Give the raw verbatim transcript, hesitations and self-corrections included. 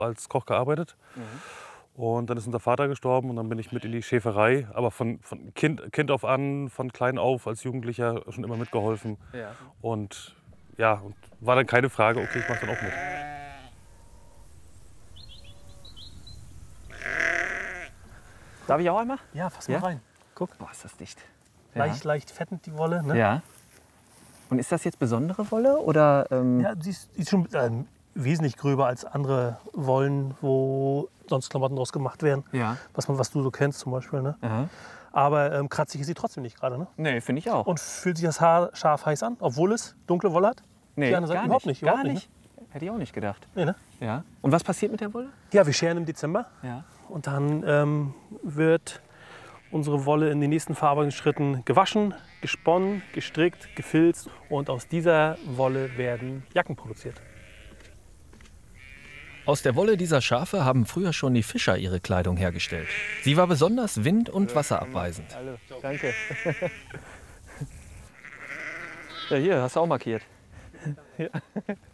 als Koch gearbeitet. Mhm. Und dann ist unser Vater gestorben und dann bin ich mit in die Schäferei. Aber von, von kind, kind auf an, von klein auf, als Jugendlicher schon immer mitgeholfen. Ja. Und ja, und war dann keine Frage, okay, ich mache dann auch mit. Darf ich auch einmal? Ja, fass mal Ja? rein. Guck, boah, ist das dicht. Leicht, ja. leicht fettend die Wolle. Ne? Ja. Und ist das jetzt besondere Wolle oder? Ähm Ja, sie ist, die ist schon ähm, wesentlich gröber als andere Wollen, wo sonst Klamotten draus gemacht werden. Ja. Was, man, was du so kennst zum Beispiel. Ne? Aha. Aber ähm, kratzig ist sie trotzdem nicht gerade. Ne? Nee, finde ich auch. Und fühlt sich das Haar scharf heiß an, obwohl es dunkle Wolle hat? Nee, die andere gar Seite überhaupt nicht. nicht. Überhaupt Gar nicht. nicht. Ne? Hätte ich auch nicht gedacht. Nee, ne? Ja. Und was passiert mit der Wolle? Ja, wir scheren im Dezember. Ja. Und dann ähm, wird unsere Wolle in den nächsten Verarbeitungsschritten gewaschen, gesponnen, gestrickt, gefilzt. Und aus dieser Wolle werden Jacken produziert. Aus der Wolle dieser Schafe haben früher schon die Fischer ihre Kleidung hergestellt. Sie war besonders wind- und wasserabweisend. Hallo, danke. Ja, hier, hast du auch markiert. Ja.